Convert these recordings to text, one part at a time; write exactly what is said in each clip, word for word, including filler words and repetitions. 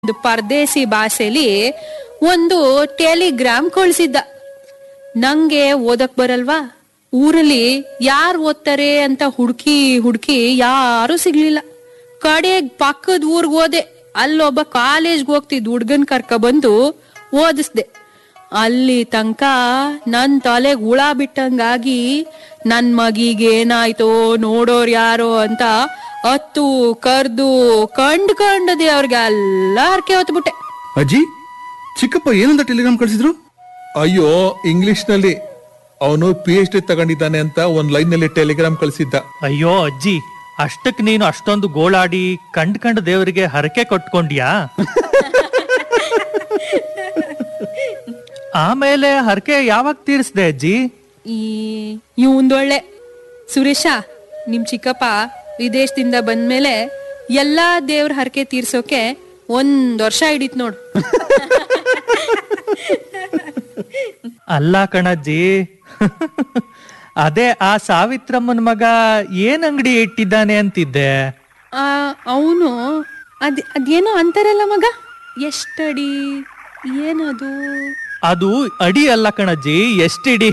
ಒಂದು ಪರದೇಸಿ ಭಾಷೆಲಿ ಒಂದು ಟೆಲಿಗ್ರಾಮ್ ಕಳಿಸಿದ್ದ. ನಂಗೆ ಓದಕ್ ಬರಲ್ವಾ, ಊರಲ್ಲಿ ಯಾರು ಓದ್ತಾರೆ ಅಂತ ಹುಡುಕಿ ಹುಡುಕಿ ಯಾರು ಸಿಗ್ಲಿಲ್ಲ. ಕಡೆಗ್ ಪಕ್ಕದ ಊರ್ಗ್ ಹೋದೆ. ಅಲ್ಲೊಬ್ಬ ಕಾಲೇಜ್ಗೆ ಹೋಗ್ತಿದ್ ಹುಡ್ಗನ್ ಕರ್ಕ ಬಂದು ಓದಿಸ್ದೆ. ಅಲ್ಲಿ ತನಕ ನನ್ ತಲೆಗ್ ಹುಳ ಬಿಟ್ಟಂಗಾಗಿ ನನ್ ಮಗಿಗೆ ಏನಾಯ್ತೋ ನೋಡೋರ್ ಯಾರೋ ಅಂತ ಹತ್ತು ಕರ್ದು ಕಂಡ್ ಕಂಡದೆ ಅವ್ರಿಗೆ ಎಲ್ಲ ಹರಕೆ ಹೊತ್ಬಿಟ್ಟೆ. ಅಜ್ಜಿ, ಚಿಕ್ಕಪ್ಪ ಏನಂತ ಟೆಲಿಗ್ರಾಮ್ ಕಳಿಸಿದ್ರು? ಅಯ್ಯೋ, ಇಂಗ್ಲಿಷ್ ನಲ್ಲಿ ಅವನು ಪಿ ಎಚ್ ಡಿ ತಗೊಂಡಿದ್ದಾನೆ ಅಂತ ಒಂದ್ ಲೈನ್ ನಲ್ಲಿ ಟೆಲಿಗ್ರಾಮ್ ಕಳಿಸಿದ್ದ. ಅಯ್ಯೋ ಅಜ್ಜಿ, ಅಷ್ಟಕ್ ನೀನು ಅಷ್ಟೊಂದು ಗೋಳಾಡಿ ಕಂಡ್ ಕಂಡ ದೇವರಿಗೆ ಹರಕೆ ಕೊಟ್ಕೊಂಡ್ಯಾ? ಆಮೇಲೆ ಹರಕೆ ಯಾವಾಗ ತೀರಿಸ್ದೆ ಅಜ್ಜಿ? ಈ ಇವಂದೊಳ್ಳೆ ಸುರೇಶ, ನಿಮ್ ಚಿಕ್ಕಪ್ಪ ವಿದೇಶದಿಂದ ಬಂದ್ಮೇಲೆ ಎಲ್ಲಾ ದೇವ್ರ ಹರಕೆ ತೀರ್ಸೋಕೆ ಒಂದ್ ವರ್ಷ ಹಿಡಿತ್ ನೋಡು. ಅಲ್ಲ ಕಣಜ್ಜಿ, ಅದೇ ಆ ಸಾವಿತ್ರಮ್ಮನ ಮಗ ಏನ್ ಅಂಗಡಿ ಇಟ್ಟಿದ್ದಾನೆ ಅಂತಿದ್ದೆ. ಆ ಅವನು ಅದ್ ಅದೇನೋ ಅಂತಾರಲ್ಲ ಮಗ, ಎಷ್ಟಡಿ ಏನದು? ಅದು ಅಡಿ ಅಲ್ಲ ಕಣಜ್ಜಿ, ಎಷ್ಟಿಡಿ.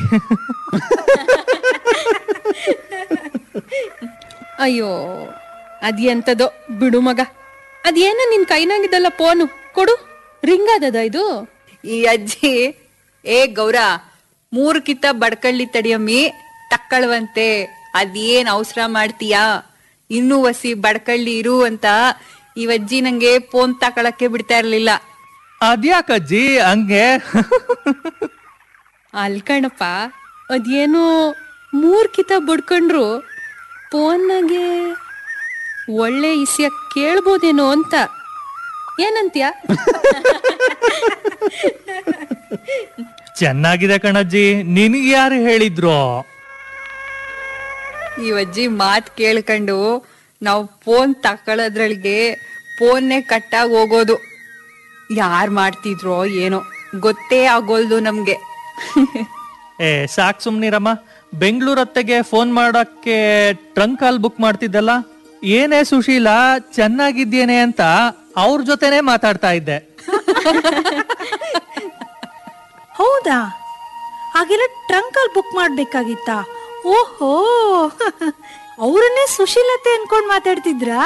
ಅಯ್ಯೋ, ಅದ್ ಎಂತದೋ ಬಿಡು ಮಗ. ಅದೇನ ನಿನ್ ಕೈನಾಗಿದ್ದಲ್ಲ ಫೋನು ಕೊಡು, ರಿಂಗ್ ಆದದ ಇದು. ಈ ಅಜ್ಜಿ, ಏ ಗೌರ, ಮೂರ್ ಕಿತ್ತ ಬಡ್ಕಳ್ಳಿ ತಡಿಯಮ್ಮಿ, ತಕ್ಕಳ್ವಂತೆ, ಅದೇನ್ ಅವಸರ ಮಾಡ್ತೀಯಾ, ಇನ್ನೂ ವಸಿ ಬಡ್ಕಳ್ಳಿ ಇರು ಅಂತ ಇವಜ್ಜಿ ನಂಗೆ ಫೋನ್ ತಕೊಳಕ್ಕೆ ಬಿಡ್ತಾ ಇರ್ಲಿಲ್ಲ. ಅದ್ಯಾಕಜ್ಜಿ ಹಂಗೆ? ಅಲ್ಕಣಪ್ಪ, ಅದೇನೋ ಮೂರ್ ಕಿತ ಬಡ್ಕೊಂಡ್ರು ಫೋನ್ನಾಗೆ ಒಳ್ಳೆ ಇಸ್ಯ ಕೇಳ್ಬೋದೇನೋ ಅಂತ. ಏನಂತ್ಯ? ಚೆನ್ನಾಗಿದೆ ಕಣಜ್ಜಿ, ನಿನಗೆ ಯಾರು ಹೇಳಿದ್ರು? ಇವಜ್ಜಿ ಮಾತ್ ಕೇಳ್ಕೊಂಡು ನಾವ್ ಫೋನ್ ತಕೊಳ್ಳೋದ್ರೊಳಗೆ ಫೋನ್ನೇ ಕಟ್ಟಾಗಿ ಹೋಗೋದು. ಯಾರ್ ಮಾಡ್ತಿದ್ರೋ ಏನೋ ಗೊತ್ತೇ ಆಗೋಲ್ದು ನಮ್ಗೆ. ಏ ಸಾಕ್ ಸುಮ್ನಿರಮ್ಮ. ಬೆಂಗಳೂರು ಹತ್ತೆಗೆ ಫೋನ್ ಮಾಡಕ್ಕೆ ಟ್ರಂಕ್ ಕಾಲ್ ಬುಕ್ ಮಾಡ್ತಿದ್ದಲ್ಲ. ಏನೇ ಸುಶೀಲಾ, ಚೆನ್ನಾಗಿದ್ದೇನೆ ಅಂತ ಅವ್ರ ಜೊತೆನೆ ಮಾತಾಡ್ತಾ ಇದ್ದೆ. ಹೌದಾ? ಹಾಗೆಲ್ಲ ಟ್ರಂಕ್ ಅಲ್ಲಿ ಬುಕ್ ಮಾಡ್ಬೇಕಾಗಿತ್ತ? ಓಹೋ, ಅವರನ್ನೇ ಸುಶೀಲತೆ ಅನ್ಕೊಂಡ್ ಮಾತಾಡ್ತಿದ್ರಾ?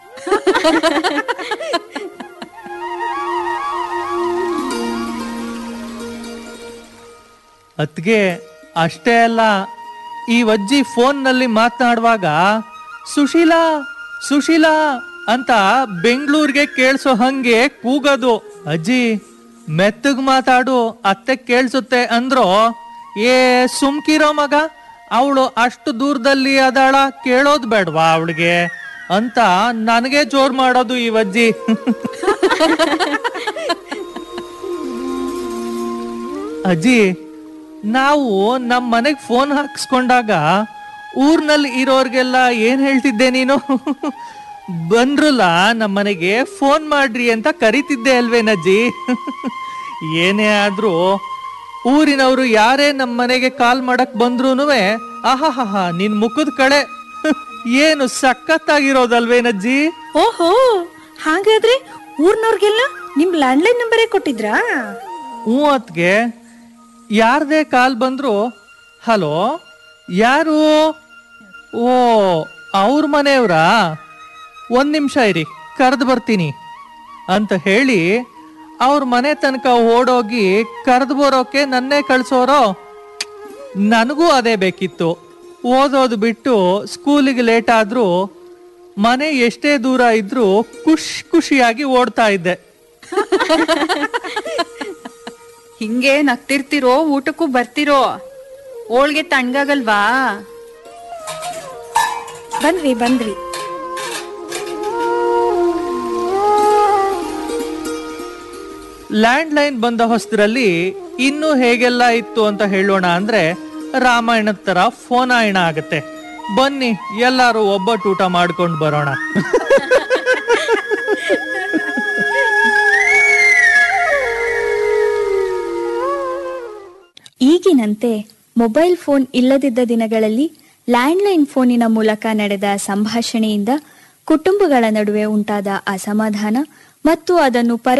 ಅದ್ಗೆ ಅಷ್ಟೇ ಅಲ್ಲ, ಈ ಅಜ್ಜಿ ಫೋನ್ ನಲ್ಲಿ ಮಾತನಾಡುವಾಗ ಸುಶೀಲಾ ಸುಶೀಲಾ ಅಂತ ಬೆಂಗಳೂರಿಗೆ ಕೇಳಿಸೋ ಹಂಗೆ ಕೂಗೋದು. ಅಜ್ಜಿ ಮೆತ್ತಗ್ ಮಾತಾಡು, ಅತ್ತೆ ಕೇಳಿಸುತ್ತೆ ಅಂದ್ರು. ಏ ಸುಮ್ಕಿರೋ ಮಗ, ಅವಳು ಅಷ್ಟು ದೂರದಲ್ಲಿ ಅದಾಳ, ಕೇಳೋದ್ ಬೇಡ್ವಾ ಅವಳಿಗೆ ಅಂತ ನನಗೆ ಜೋರ್ ಮಾಡೋದು ಈ ಅಜ್ಜಿ. ಅಜ್ಜಿ, ನಾವು ನಮ್ ಮನೆಗ್ ಫೋನ್ ಹಾಕ್ಸ್ಕೊಂಡಾಗ ಊರ್ನಲ್ಲಿ ಇರೋರ್ಗೆಲ್ಲ ಏನ್ ಹೇಳ್ತಿದ್ದೆ ನೀನು? ಬಂದ್ರಲ್ಲ ನಮ್ಮ ಮನೆಗೆ ಫೋನ್ ಮಾಡ್ರಿ ಅಂತ ಕರಿತಿದ್ದೆ ಅಲ್ವೇನಜ್ಜಿ? ಏನೇ ಆದ್ರೂ ಊರಿನವರು ಯಾರೇ ನಮ್ಮ ಮನೆಗೆ ಕಾಲ್ ಮಾಡಕ್ ಬಂದ್ರೂನುವೆ ಆಹಾಹಾ ನಿನ್ ಮುಖದ ಕಡೆ ಏನು ಸಖತ್ತಾಗಿರೋದಲ್ವೇನಜ್ಜಿ? ಓಹೋ, ಹಾಗಾದ್ರೆ ಊರ್ನವ್ರಿಗೆಲ್ಲ ನಿಮ್ ಲ್ಯಾಂಡ್ಲೈನ್ ನಂಬರೇ ಕೊಟ್ಟಿದ್ರಾ? ಹ್ಞೂ ಅತ್ಗೆ, ಯಾರದೇ ಕಾಲ್ ಬಂದ್ರು ಹಲೋ ಯಾರು? ಓ, ಅವ್ರ ಮನೆಯವ್ರಾ? ಒಂದ್ ನಿಮಿಷ ಇರಿ, ಕರೆದು ಬರ್ತೀನಿ ಅಂತ ಹೇಳಿ ಅವ್ರ ಮನೆ ತನಕ ಓಡೋಗಿ ಕರೆದು ಬರೋಕೆ ನನ್ನೇ ಕಳ್ಸೋರೋ? ನನಗೂ ಅದೇ ಬೇಕಿತ್ತು. ಓದೋದು ಬಿಟ್ಟು ಸ್ಕೂಲಿಗೆ ಲೇಟ್ ಆದ್ರೂ ಮನೆ ಎಷ್ಟೇ ದೂರ ಇದ್ರೂ ಖುಷಿ ಖುಷಿಯಾಗಿ ಓಡ್ತಾ ಇದ್ದೆ. ಹಿಂಗೆ ನಗ್ತಿರ್ತಿರೋ, ಊಟಕ್ಕೂ ಬರ್ತಿರೋ? ಹೋಳ್ಗೆ ತಣ್ಣಗಾಗಲ್ವಾ? ಬಂದ್ವಿ ಬಂದ್ವಿ. ಲ್ಯಾಂಡ್ ಲೈನ್ ಬಂದ ಹೊಸದ್ರಲ್ಲಿ ಇನ್ನೂ ಹೇಗೆಲ್ಲ ಇತ್ತು ಅಂತ ಹೇಳೋಣ ಅಂದ್ರೆ ರಾಮಾಯಣದ ತರ ಫೋನಾಯಣ ಆಗತ್ತೆ. ಬನ್ನಿ ಎಲ್ಲಾರು ಒಬ್ಬಟ್ಟು ಊಟ ಮಾಡ್ಕೊಂಡು ಬರೋಣ. ಈಗಿನಂತೆ ಮೊಬೈಲ್ ಫೋನ್ ಇಲ್ಲದಿದ್ದ ದಿನಗಳಲ್ಲಿ ಲ್ಯಾಂಡ್ಲೈನ್ ಫೋನಿನ ಮೂಲಕ ನಡೆದ ಸಂಭಾಷಣೆಯಿಂದ ಕುಟುಂಬಗಳ ನಡುವೆ ಉಂಟಾದ ಅಸಮಾಧಾನ ಮತ್ತು ಅದನ್ನು